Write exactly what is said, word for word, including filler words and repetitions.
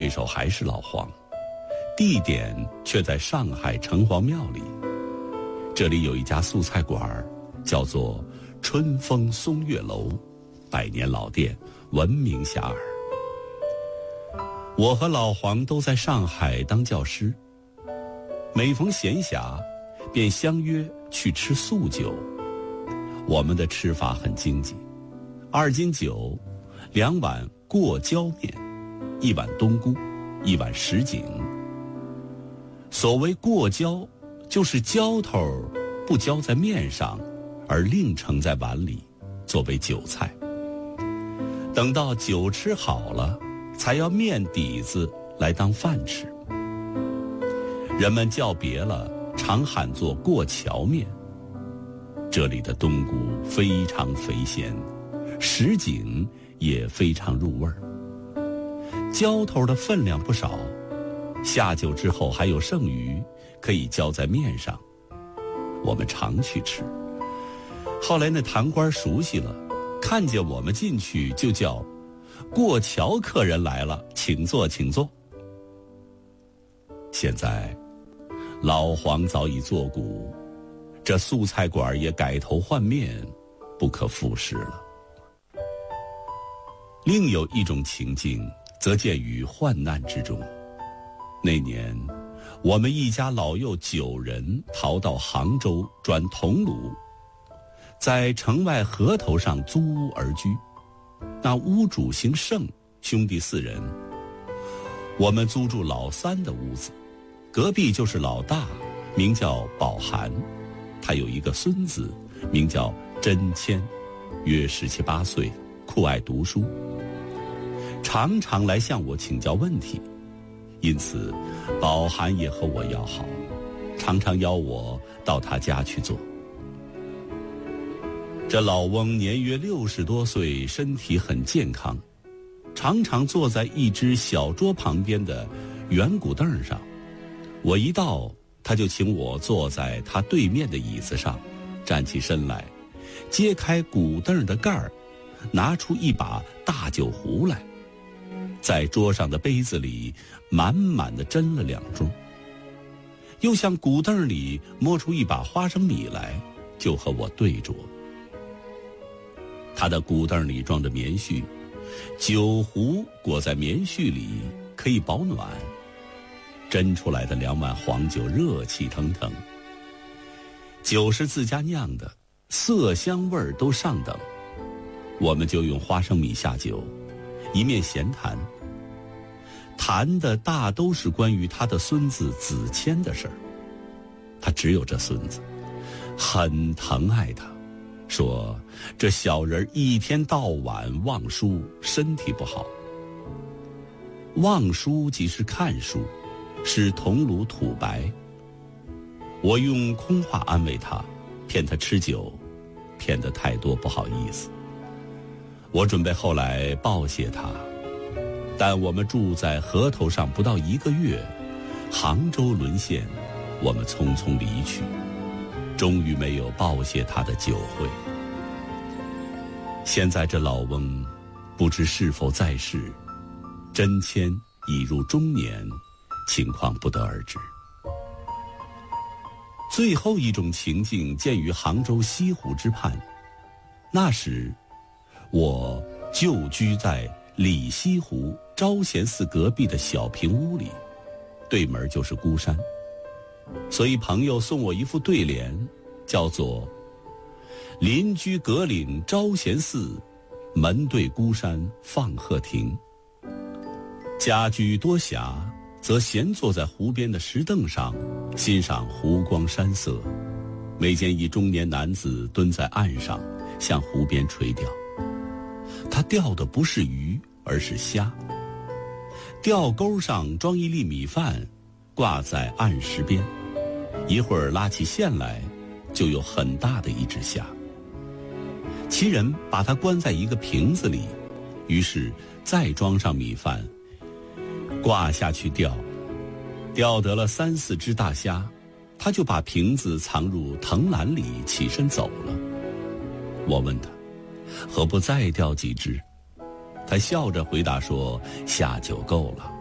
对手还是老黄，地点却在上海城隍庙里。这里有一家素菜馆，叫做春风松月楼，百年老店，闻名遐迩。我和老黄都在上海当教师，每逢闲暇便相约去吃素酒。我们的吃法很经济，二斤酒，两碗过椒面，一碗冬菇，一碗什锦。所谓过椒，就是浇头不浇在面上，而另盛在碗里，作为酒菜。等到酒吃好了，才要面底子来当饭吃。人们叫别了，常喊作过桥面。这里的冬菇非常肥咸，什锦也非常入味儿。浇头的分量不少，下酒之后还有剩余，可以浇在面上。我们常去吃。后来那堂官熟悉了，看见我们进去就叫过桥客人来了，请坐请坐。现在老黄早已作古，这素菜馆也改头换面，不可复视了。另有一种情境则见于患难之中。那年我们一家老幼九人逃到杭州转桐庐，在城外河头上租屋而居。那屋主姓盛，兄弟四人。我们租住老三的屋子，隔壁就是老大，名叫宝涵，他有一个孙子，名叫真谦，约十七八岁，酷爱读书，常常来向我请教问题。因此宝涵也和我要好，常常邀我到他家去坐。这老翁年约六十多岁，身体很健康，常常坐在一只小桌旁边的圆骨凳上。我一到，他就请我坐在他对面的椅子上，站起身来，揭开骨凳的盖儿，拿出一把大酒壶来，在桌上的杯子里满满的斟了两盅，又向骨凳里摸出一把花生米来，就和我对酌。他的骨凳里装着棉絮，酒壶裹在棉絮里，可以保暖。斟出来的两碗黄酒热气腾腾，酒是自家酿的，色香味儿都上等。我们就用花生米下酒，一面闲谈，谈的大都是关于他的孙子子谦的事儿。他只有这孙子，很疼爱他，说这小人一天到晚望书，身体不好。望书即是看书，是桐庐土白。我用空话安慰他，骗他吃酒，骗得太多不好意思。我准备后来报谢他，但我们住在河头上不到一个月，杭州沦陷，我们匆匆离去，终于没有报谢他的酒会。现在这老翁不知是否在世，真谦已入中年，情况不得而知。最后一种情境见于杭州西湖之畔，那时我就居在里西湖招贤寺隔壁的小平屋里，对门就是孤山，所以朋友送我一副对联，叫做邻居阁岭招贤寺，门对孤山放鹤亭。家居多暇，则闲坐在湖边的石凳上，欣赏湖光山色。每见一中年男子蹲在岸上，向湖边垂钓。他钓的不是鱼，而是虾。钓钩上装一粒米饭，挂在岸石边，一会儿拉起线来，就有很大的一只虾。其人把它关在一个瓶子里，于是再装上米饭，挂下去钓。钓得了三四只大虾，他就把瓶子藏入藤篮里，起身走了。我问他何不再钓几只，他笑着回答说虾就够了。